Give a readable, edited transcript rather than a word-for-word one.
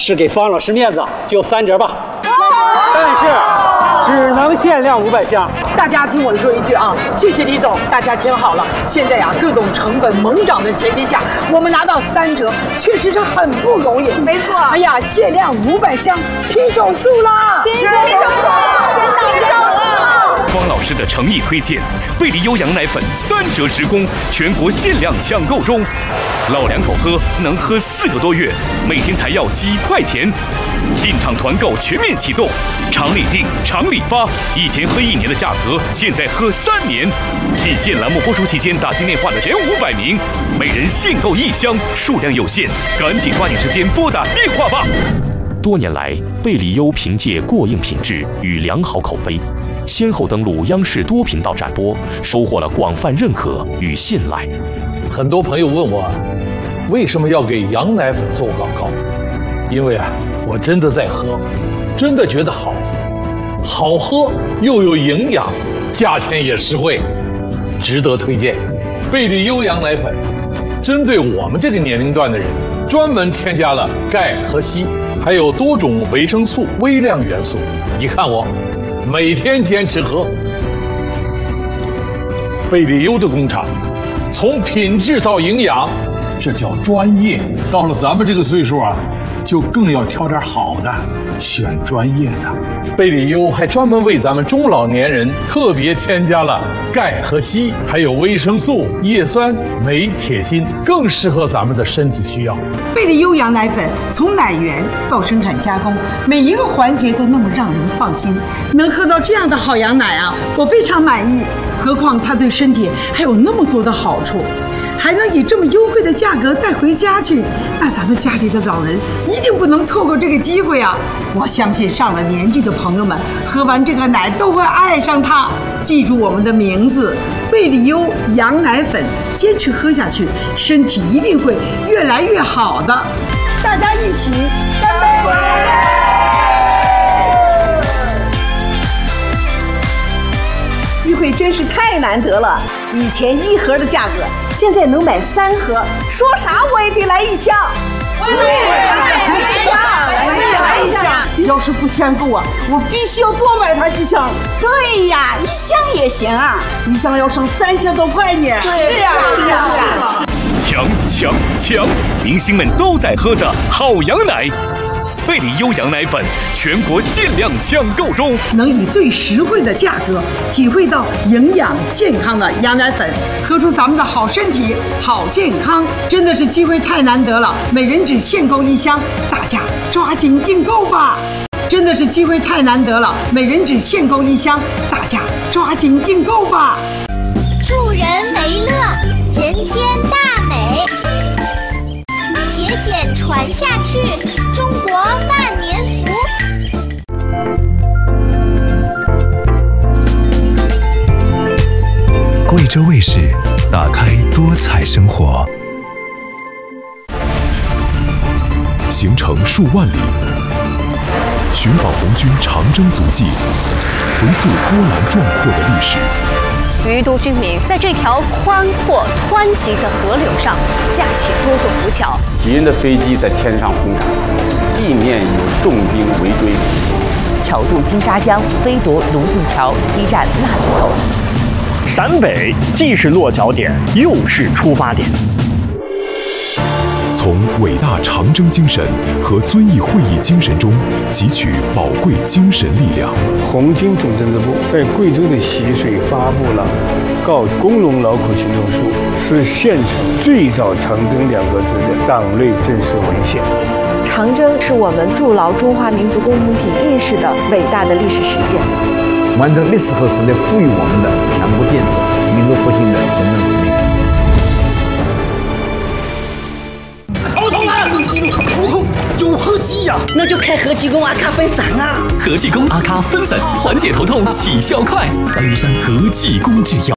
是给方老师面子，就3折吧。但是只能限量500箱。 大家听我说一句啊，谢谢李总，大家听好了。现在呀，各种成本猛涨的前提下，我们拿到3折，确实是很不容易。 没错。 哎呀，限量500箱，拼手速啦！ 拼手速了！ 方老师的诚意推荐，贝利优羊奶粉3折直供，全国限量抢购中。老两口喝能喝4个多月，每天才要几块钱。进场团购全面启动，厂里订，厂里发。以前喝1年的价格，现在喝3年。季限栏目播出期间，打进电话的前500名，每人限购1箱，数量有限，赶紧抓紧时间拨打电话吧。多年来，贝利优凭借过硬品质与良好口碑，先后登陆央视多频道展播，收获了广泛认可与信赖。 很多朋友问我，为什么要给羊奶粉做广告？因为我真的在喝，真的觉得好喝又有营养，价钱也实惠，值得推荐。贝利优羊奶粉针对我们这个年龄段的人，专门添加了钙和硒，还有多种维生素、微量元素。你看我每天坚持喝。贝利优的工厂从品质到营养，这叫专业。到了咱们这个岁数就更要挑点好的，选专业的。贝利优还专门为咱们中老年人特别添加了钙和硒，还有维生素、叶酸、镁、铁、锌，更适合咱们的身体需要。 贝利优羊奶粉从奶源到生产加工，每一个环节都那么让人放心。能喝到这样的好羊奶我非常满意。何况它对身体还有那么多的好处。还能以这么优惠的价格带回家去，那咱们家里的老人一定不能错过这个机会我相信上了年纪的朋友们喝完这个奶都会爱上它。记住我们的名字，贝利优羊奶粉，坚持喝下去，身体一定会越来越好的。大家一起干杯！ 机会真是太难得了，以前1盒的价格，现在能买3盒，说啥我也得来1箱。我也来1箱。 要是不限购我必须要多买它几箱。 对呀，1箱也行 1箱要省3000多块呢。 是呀。 抢！明星们都在喝的好羊奶。贝利优羊奶粉全国限量抢购中， 能以最实惠的价格体会到营养健康的羊奶粉，喝出咱们的好身体、好健康，真的是机会太难得了。每人只限购1箱，大家抓紧订购吧！真的是机会太难得了，每人只限购1箱，大家抓紧订购吧！ 助人为乐，人间大美，节俭传下去，中国万年福。 贵州卫视，打开多彩生活。行程数万里，寻访红军长征足迹，回溯波澜壮阔的历史。 余都军民在这条宽阔湍急的河流上架起多座浮桥， 敌人的飞机在天上轰炸，地面有重兵围追， 巧渡金沙江，飞夺泸定桥，激战腊子头。 陕北既是落脚点，又是出发点。 从伟大长征精神和遵义会议精神中汲取宝贵精神力量。 红军总政治部在贵州的习水发布了《告工农劳苦群众书》，是县城最早长征2个字的党内正式文献。 长征是我们筑牢中华民族共同体意识的伟大的历史事件， 完成历史和时代赋予我们的强国建设、民族复兴的神圣使命。 头痛，有合剂呀， 那就开合济公阿卡分散合济公阿卡分散，缓解头痛，起效快。白云山合济公制药。